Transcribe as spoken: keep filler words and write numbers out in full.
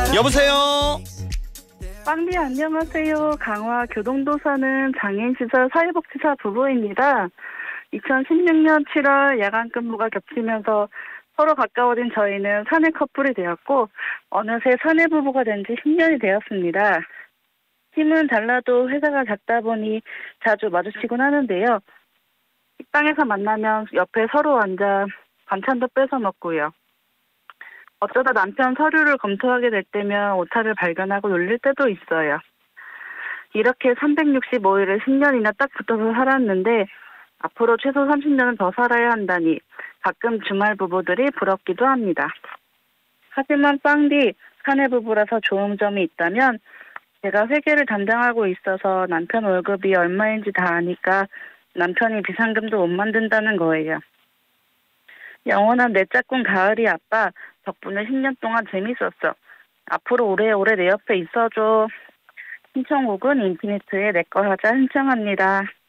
여보세요. 빵디 안녕하세요. 강화 교동도 사는 장애인시설 사회복지사 부부입니다. 이천십육 년 칠월 야간 근무가 겹치면서 서로 가까워진 저희는 사내 커플이 되었고 어느새 사내 부부가 된 지 십 년이 되었습니다. 팀은 달라도 회사가 작다 보니 자주 마주치곤 하는데요. 식당에서 만나면 옆에 서로 앉아 반찬도 뺏어 먹고요. 어쩌다 남편 서류를 검토하게 될 때면 오타를 발견하고 놀릴 때도 있어요. 이렇게 삼백육십오 일을 십 년이나 딱 붙어서 살았는데 앞으로 최소 삼십 년은 더 살아야 한다니 가끔 주말 부부들이 부럽기도 합니다. 하지만 빵디 사내 부부라서 좋은 점이 있다면 제가 회계를 담당하고 있어서 남편 월급이 얼마인지 다 아니까 남편이 비상금도 못 만든다는 거예요. 영원한 내 짝꿍 가을이 아빠 덕분에 십 년 동안 재밌었어. 앞으로 오래오래 내 옆에 있어줘. 신청곡은 인피니트의 내 걸 하자 신청합니다.